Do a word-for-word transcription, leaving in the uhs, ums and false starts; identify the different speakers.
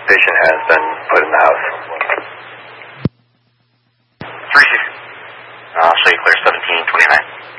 Speaker 1: station has been put in the house.
Speaker 2: three six. I'll show you clear seventeen twenty-nine.